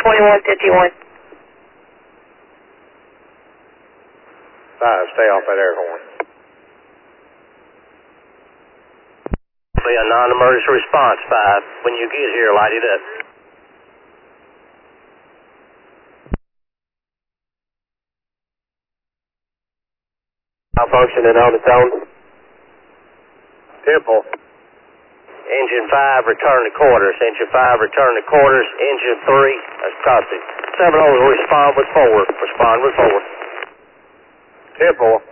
2151. 5, stay off that air horn. Be a non-emergency response, 5. When you get here, light it up. Malfunctioning on its own. Temple. Engine 5, return to quarters. Engine 5, return to quarters. Engine 3, that's copy. 7 will respond with 4. Respond with 4. Temple.